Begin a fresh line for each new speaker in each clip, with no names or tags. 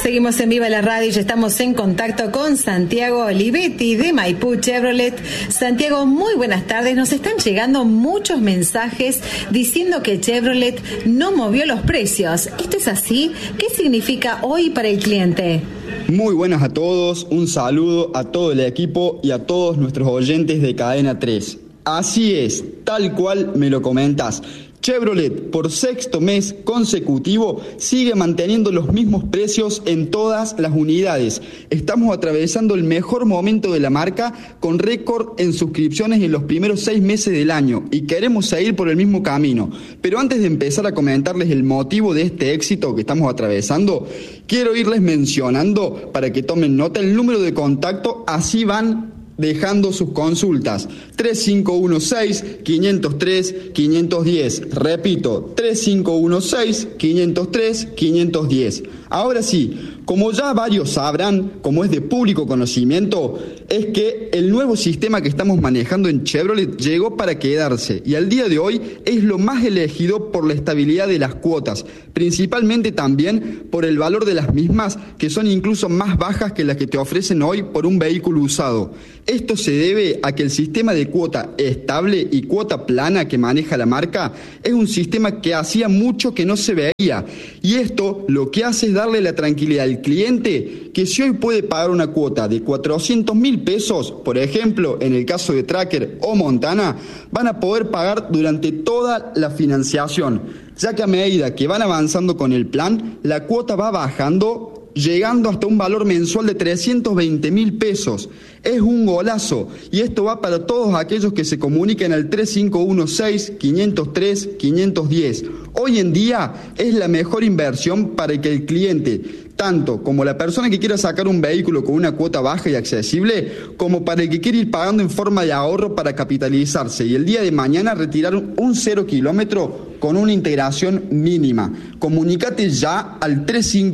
Seguimos en Viva la Radio y ya estamos en contacto con Santiago Olivetti de Maipú Chevrolet. Santiago, muy buenas tardes. Nos están llegando muchos mensajes diciendo que Chevrolet no movió los precios. ¿Esto es así? ¿Qué significa hoy para el cliente?
Muy buenas a todos, un saludo a todo el equipo y a todos nuestros oyentes de Cadena 3. Así es, tal cual me lo comentas. Chevrolet, por sexto mes consecutivo, sigue manteniendo los mismos precios en todas las unidades. Estamos atravesando el mejor momento de la marca con récord en suscripciones en los primeros 6 meses del año y queremos seguir por el mismo camino. Pero antes de empezar a comentarles el motivo de este éxito que estamos atravesando, quiero irles mencionando para que tomen nota el número de contacto, así van dejando sus consultas. 3516-503-510. Repito, 3516-503-510. Ahora sí, como ya varios sabrán, como es de público conocimiento, es que el nuevo sistema que estamos manejando en Chevrolet llegó para quedarse y al día de hoy es lo más elegido por la estabilidad de las cuotas, principalmente también por el valor de las mismas, que son incluso más bajas que las que te ofrecen hoy por un vehículo usado. Esto se debe a que el sistema de cuota estable y cuota plana que maneja la marca es un sistema que hacía mucho que no se veía, y esto lo que hace es darle la tranquilidad al cliente que si hoy puede pagar una cuota de 400.000 pesos, por ejemplo, en el caso de Tracker o Montana, van a poder pagar durante toda la financiación, ya que a medida que van avanzando con el plan, la cuota va bajando, llegando hasta un valor mensual de 320.000 pesos. Es un golazo y esto va para todos aquellos que se comuniquen al 3516-503-510. Hoy en día es la mejor inversión para que el cliente, tanto como la persona que quiera sacar un vehículo con una cuota baja y accesible, como para el que quiere ir pagando en forma de ahorro para capitalizarse y el día de mañana retirar un 0 kilómetro con una integración mínima. Comunícate ya al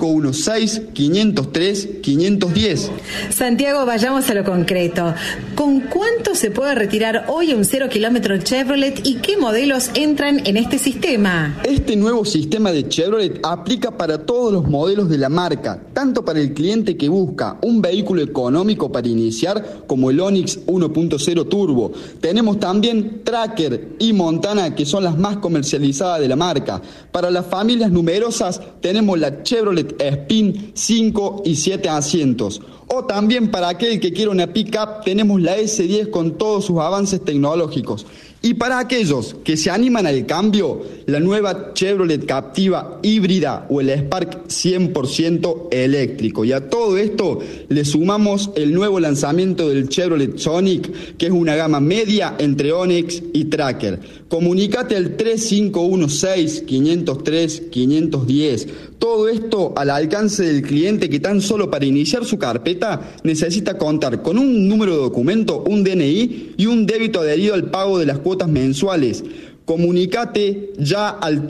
3516-503-510.
Santiago, vayamos a lo concreto. ¿Con cuánto se puede retirar hoy un 0 kilómetro Chevrolet y qué modelos entran en este sistema?
Este nuevo sistema de Chevrolet aplica para todos los modelos de la marca, tanto para el cliente que busca un vehículo económico para iniciar como el Onix 1.0 Turbo. Tenemos también Tracker y Montana, que son las más comercializadas de la marca. Para las familias numerosas tenemos la Chevrolet Spin 5 y 7 asientos. O también para aquel que quiera una pick-up tenemos la S10 con todos sus avances tecnológicos. Y para aquellos que se animan al cambio, la nueva Chevrolet Captiva híbrida o el Spark 100% eléctrico. Y a todo esto le sumamos el nuevo lanzamiento del Chevrolet Sonic, que es una gama media entre Onix y Tracker. Comunícate al 3516-503-510. Todo esto al alcance del cliente que tan solo para iniciar su carpeta necesita contar con un número de documento, un DNI y un débito adherido al pago de las cuotas mensuales. Comunícate ya al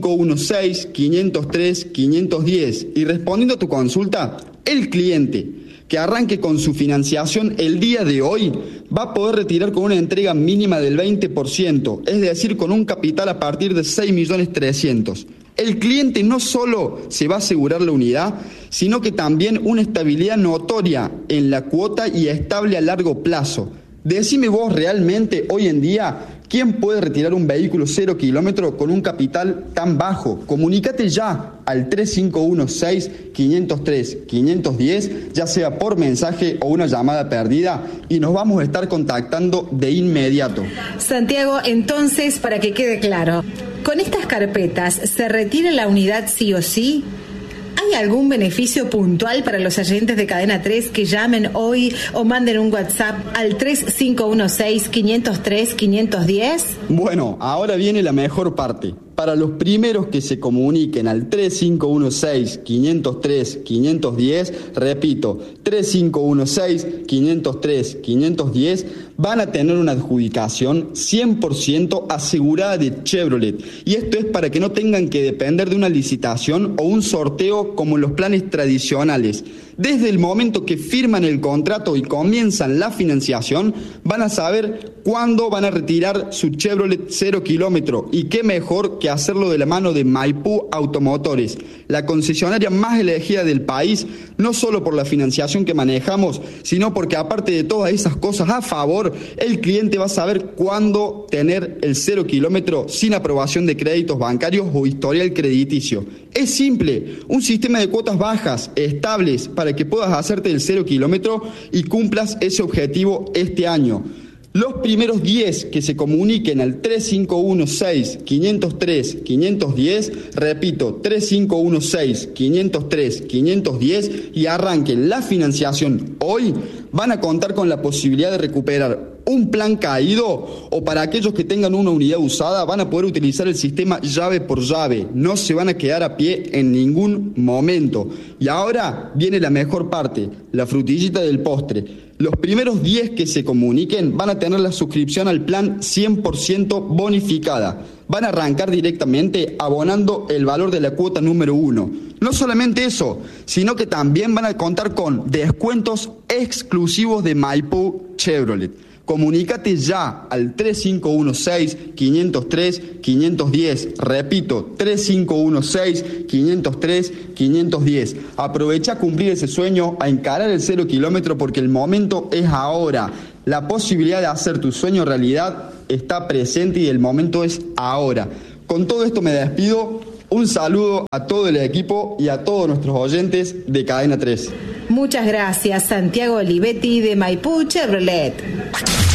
3516-503-510 y respondiendo a tu consulta, el cliente que arranque con su financiación el día de hoy va a poder retirar con una entrega mínima del 20%, es decir, con un capital a partir de 6.300.000. El cliente no solo se va a asegurar la unidad, sino que también una estabilidad notoria en la cuota y estable a largo plazo. Decime vos realmente hoy en día, ¿quién puede retirar un vehículo 0 kilómetro con un capital tan bajo? Comunícate ya al 3516-503-510, ya sea por mensaje o una llamada perdida, y nos vamos a estar contactando de inmediato.
Santiago, entonces, para que quede claro, ¿con estas carpetas se retira la unidad sí o sí? ¿Hay algún beneficio puntual para los oyentes de Cadena 3 que llamen hoy o manden un WhatsApp al 3516-503-510?
Bueno, ahora viene la mejor parte. Para los primeros que se comuniquen al 3516-503-510, repito, 3516-503-510, van a tener una adjudicación 100% asegurada de Chevrolet. Y esto es para que no tengan que depender de una licitación o un sorteo como en los planes tradicionales. Desde el momento que firman el contrato y comienzan la financiación, van a saber cuándo van a retirar su Chevrolet 0 kilómetro. Y qué mejor que que hacerlo de la mano de Maipú Automotores, la concesionaria más elegida del país, no solo por la financiación que manejamos, sino porque aparte de todas esas cosas a favor, el cliente va a saber cuándo tener el 0 kilómetro sin aprobación de créditos bancarios o historial crediticio. Es simple, un sistema de cuotas bajas, estables, para que puedas hacerte el 0 kilómetro y cumplas ese objetivo este año. Los primeros 10 que se comuniquen al 3516-503-510, repito, 3516-503-510 y arranquen la financiación hoy, van a contar con la posibilidad de recuperar un plan caído, o para aquellos que tengan una unidad usada van a poder utilizar el sistema llave por llave, no se van a quedar a pie en ningún momento. Y ahora viene la mejor parte, la frutillita del postre. Los primeros 10 que se comuniquen van a tener la suscripción al plan 100% bonificada. Van a arrancar directamente abonando el valor de la cuota número 1. No solamente eso, sino que también van a contar con descuentos exclusivos de Maipú Chevrolet. Comunícate ya al 3516-503-510. Repito, 3516-503-510. Aprovecha a cumplir ese sueño, a encarar el 0 kilómetro, porque el momento es ahora. La posibilidad de hacer tu sueño realidad está presente y el momento es ahora. Con todo esto me despido. Un saludo a todo el equipo y a todos nuestros oyentes de Cadena 3.
Muchas gracias, Santiago Olivetti de Maipú Chevrolet.